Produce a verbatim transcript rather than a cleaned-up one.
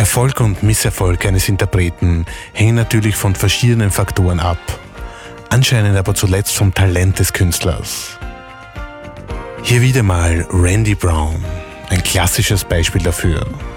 Erfolg und Misserfolg eines Interpreten hängen natürlich von verschiedenen Faktoren ab, anscheinend aber zuletzt vom Talent des Künstlers. Hier wieder mal Randy Brown, ein klassisches Beispiel dafür.